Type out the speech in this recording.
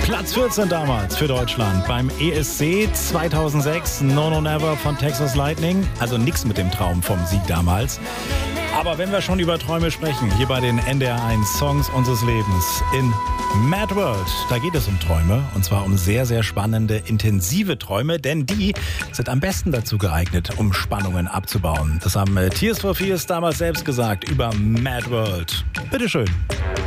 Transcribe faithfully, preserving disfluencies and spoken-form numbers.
Platz vierzehn damals für Deutschland beim E S C zweitausendsechs, No No Never von Texas Lightning. Also nichts mit dem Traum vom Sieg damals. Aber wenn wir schon über Träume sprechen, hier bei den N D R eins Songs unseres Lebens in Mad World, da geht es um Träume und zwar um sehr, sehr spannende, intensive Träume, denn die sind am besten dazu geeignet, um Spannungen abzubauen. Das haben Tears for Fears damals selbst gesagt über Mad World. Bitteschön.